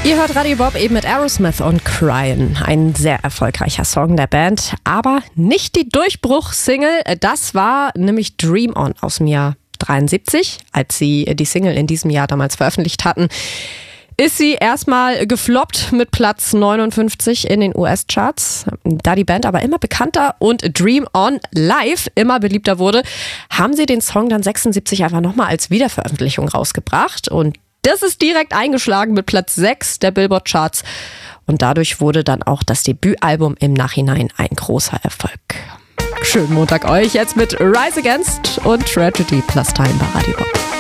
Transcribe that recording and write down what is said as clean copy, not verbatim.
Ihr hört Radio Bob eben mit Aerosmith und Cryin'. Ein sehr erfolgreicher Song der Band, aber nicht die Durchbruchssingle. Das war nämlich Dream On aus dem Jahr 73, als sie die Single in diesem Jahr damals veröffentlicht hatten. Ist sie erstmal gefloppt mit Platz 59 in den US-Charts. Da die Band aber immer bekannter und Dream On live immer beliebter wurde, haben sie den Song dann 76 einfach nochmal als Wiederveröffentlichung rausgebracht. Und das ist direkt eingeschlagen mit Platz 6 der Billboard-Charts. Und dadurch wurde dann auch das Debütalbum im Nachhinein ein großer Erfolg. Schönen Montag euch jetzt mit Rise Against und Tragedy plus Time bei Radio Bob.